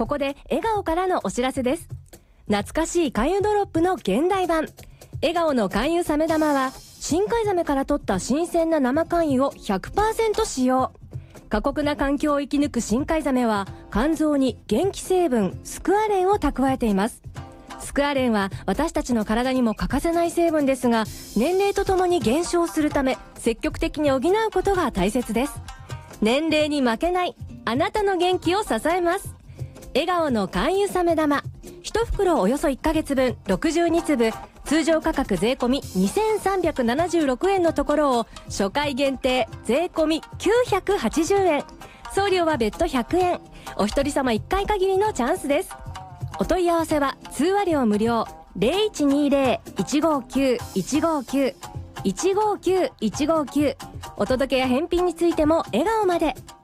ここで笑顔からのお知らせです。懐かしい勧誘ドロップの現代版、笑顔の勧誘サメ玉は深海ザメから取った新鮮な生肝油を 100% 使用。過酷な環境を生き抜く深海ザメは肝臓に元気成分スクアレンを蓄えています。スクアレンは私たちの体にも欠かせない成分ですが、年齢とともに減少するため積極的に補うことが大切です。年齢に負けないあなたの元気を支えます。笑顔の肝油サメ玉、1袋およそ1ヶ月分62粒、通常価格税込2376円のところを初回限定税込980円、送料は別途100円。お一人様1回限りのチャンスです。お問い合わせは通話料無料 0120-159-159 159-159。お届けや返品についても笑顔まで。